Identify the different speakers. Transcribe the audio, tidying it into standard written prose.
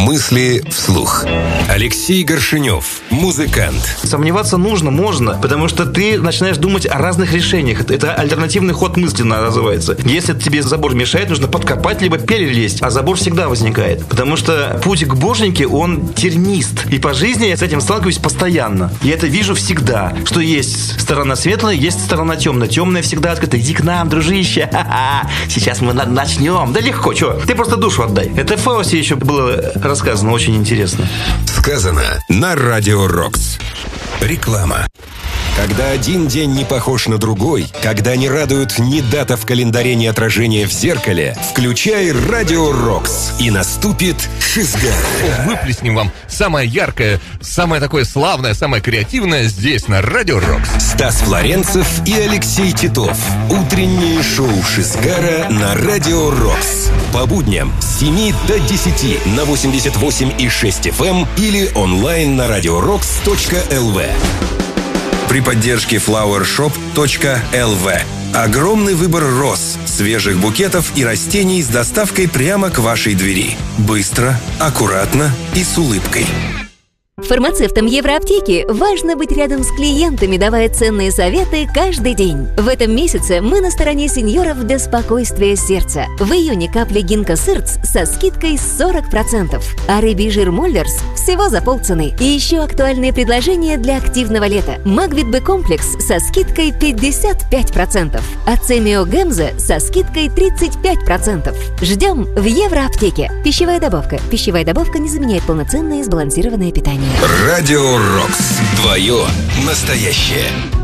Speaker 1: Мысли вслух. Алексей Горшенев, музыкант.
Speaker 2: Сомневаться можно, потому что ты начинаешь думать о разных решениях. Это альтернативный ход мысли называется. Если тебе забор мешает, нужно подкопать, либо перелезть, а забор всегда возникает. Потому что путь к боженьке, он тернист. И по жизни я с этим сталкиваюсь постоянно. Я это вижу всегда, что есть сторона светлая, есть сторона темная. Темная всегда открыта. Иди к нам, дружище. Ха-ха. Сейчас мы начнем. Да легко, чего? Ты просто душу отдай. Это в Фаусте еще было рассказано, очень интересно.
Speaker 1: Сказано на Радио Рокс. Реклама. Когда один день не похож на другой, когда не радуют ни дата в календаре, ни отражение в зеркале, включай Радио Рокс, и наступит Шизгар.
Speaker 3: Выплеснем вам самое яркое, самое такое славное, самое креативное здесь, на Радио Рокс.
Speaker 1: Стас Флоренцев и Алексей Титов. Утреннее шоу Шизгара на Радио Рокс. По будням с 7 до 10 на 88,6 FM или онлайн на radiorocks.lv. При поддержке flowershop.lv. Огромный выбор роз, свежих букетов и растений с доставкой прямо к вашей двери. Быстро, аккуратно и с улыбкой.
Speaker 4: Фармацевтам Евроаптеки важно быть рядом с клиентами, давая ценные советы каждый день. В этом месяце мы на стороне сеньоров для спокойствия сердца. В июне капли Гинко Сырц со скидкой 40%, а рыбий жир Моллерс всего за полцены. И еще актуальные предложения для активного лета. Магвит Б комплекс со скидкой 55%, а Цемио Гемза со скидкой 35%. Ждем в Евроаптеке. Пищевая добавка. Пищевая добавка не заменяет полноценное и сбалансированное питание.
Speaker 1: Радио Рокс. Твое настоящее.